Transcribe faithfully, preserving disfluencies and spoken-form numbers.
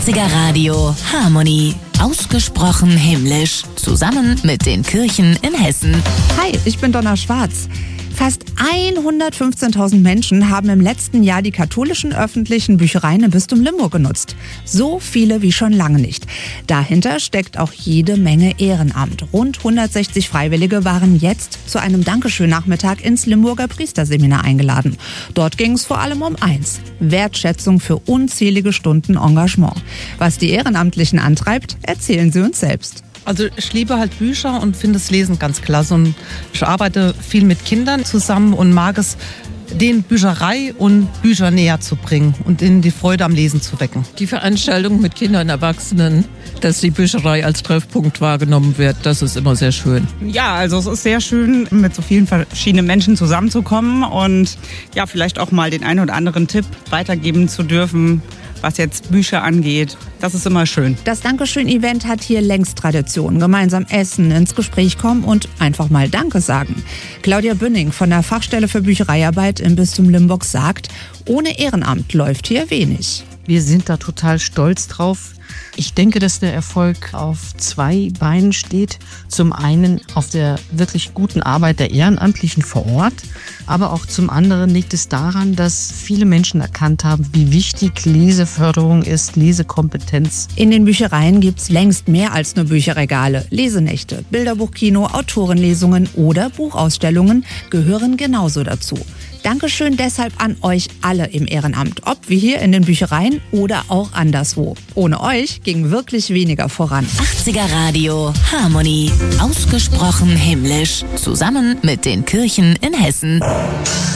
achtziger Radio Harmonie. Ausgesprochen himmlisch. Zusammen mit den Kirchen in Hessen. Hi, ich bin Donna Schwarz. Fast hundertfünfzehntausend Menschen haben im letzten Jahr die katholischen öffentlichen Büchereien im Bistum Limburg genutzt. So viele wie schon lange nicht. Dahinter steckt auch jede Menge Ehrenamt. Rund hundertsechzig Freiwillige waren jetzt zu einem Dankeschön-Nachmittag ins Limburger Priesterseminar eingeladen. Dort ging es vor allem um eins: Wertschätzung für unzählige Stunden Engagement. Was die Ehrenamtlichen antreibt, erzählen sie uns selbst. Also ich liebe halt Bücher und finde das Lesen ganz klasse. Und ich arbeite viel mit Kindern zusammen und mag es, denen Bücherei und Bücher näher zu bringen und ihnen die Freude am Lesen zu wecken. Die Veranstaltung mit Kindern und Erwachsenen, dass die Bücherei als Treffpunkt wahrgenommen wird, das ist immer sehr schön. Ja, also es ist sehr schön, mit so vielen verschiedenen Menschen zusammenzukommen und ja, vielleicht auch mal den einen oder anderen Tipp weitergeben zu dürfen, was jetzt Bücher angeht. Das ist immer schön. Das Dankeschön-Event hat hier längst Tradition. Gemeinsam essen, ins Gespräch kommen und einfach mal Danke sagen. Claudia Bünning von der Fachstelle für Büchereiarbeit im Bistum Limburg sagt, ohne Ehrenamt läuft hier wenig. Wir sind da total stolz drauf. Ich denke, dass der Erfolg auf zwei Beinen steht. Zum einen auf der wirklich guten Arbeit der Ehrenamtlichen vor Ort, aber auch zum anderen liegt es daran, dass viele Menschen erkannt haben, wie wichtig Leseförderung ist, Lesekompetenz. In den Büchereien gibt's längst mehr als nur Bücherregale. Lesenächte, Bilderbuchkino, Autorenlesungen oder Buchausstellungen gehören genauso dazu. Dankeschön deshalb an euch alle im Ehrenamt, ob wie hier in den Büchereien oder auch anderswo. Ohne euch ging wirklich weniger voran. achtziger Radio Harmonie. Ausgesprochen himmlisch. Zusammen mit den Kirchen in Hessen.